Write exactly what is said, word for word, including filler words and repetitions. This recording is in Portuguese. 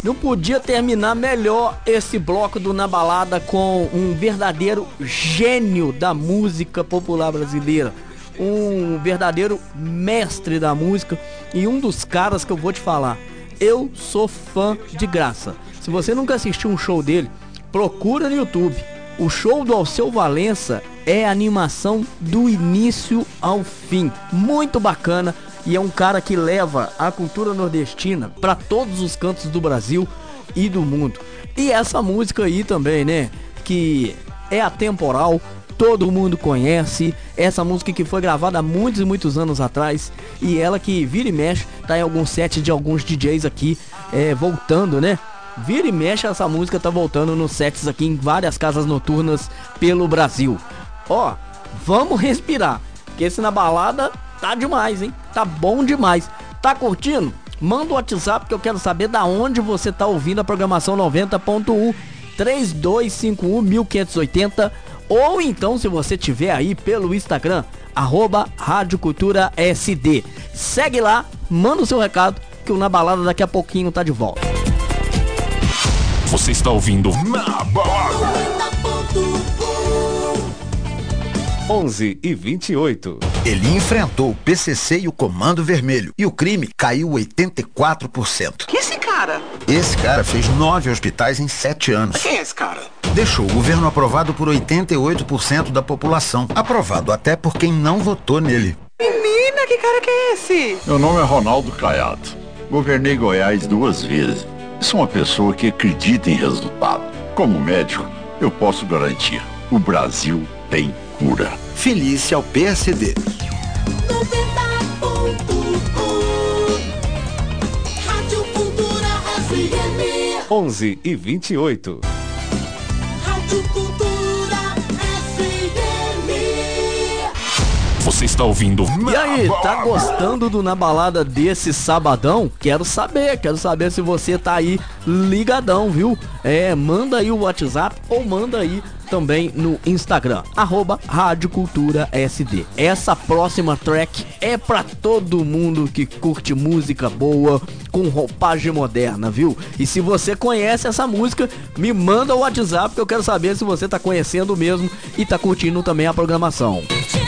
Não podia terminar melhor esse bloco do Na Balada com um verdadeiro gênio da música popular brasileira. Um verdadeiro mestre da música e um dos caras que eu vou te falar. Eu sou fã de graça. Se você nunca assistiu um show dele, procura no YouTube. O show do Alceu Valença é animação do início ao fim. Muito bacana. E é um cara que leva a cultura nordestina para todos os cantos do Brasil e do mundo. E essa música aí também, né? Que é atemporal, todo mundo conhece. Essa música que foi gravada há muitos e muitos anos atrás. E ela que vira e mexe, tá em alguns sets de alguns D Js aqui, é, voltando, né? Vira e mexe, essa música tá voltando nos sets aqui em várias casas noturnas pelo Brasil. Ó, vamos respirar, porque esse Na Balada tá demais, hein? Tá bom demais. Tá curtindo? Manda o WhatsApp que eu quero saber da onde você tá ouvindo a programação noventa ponto um, três dois cinco um, um cinco oito zero. Ou então, se você tiver aí pelo Instagram, arroba Rádio Cultura S D. Segue lá, manda o seu recado, que o Na Balada daqui a pouquinho tá de volta. Você está ouvindo Na Balada. onze e vinte e oito. Ele enfrentou o P C C e o Comando Vermelho e o crime caiu oitenta e quatro por cento. Quem é esse cara? Esse cara fez nove hospitais em sete anos. Quem é esse cara? Deixou o governo aprovado por oitenta e oito por cento da população. Aprovado até por quem não votou nele. Menina, que cara que é esse? Meu nome é Ronaldo Caiado. Governei Goiás duas vezes. Sou uma pessoa que acredita em resultado. Como médico, eu posso garantir: o Brasil tem cura. Filie-se ao P S D. Rádio Cultura F M. onze e vinte e oito. Rádio Cultura F M. Você está ouvindo E aí, tá gostando do Na Balada desse sabadão? Quero saber, quero saber se você tá aí ligadão, viu? É, manda aí o WhatsApp ou manda aí também no Instagram, arroba Rádio Cultura S D. Essa próxima track é pra todo mundo que curte música boa, com roupagem moderna, viu? E se você conhece essa música, me manda o WhatsApp que eu quero saber se você tá conhecendo mesmo e tá curtindo também a programação.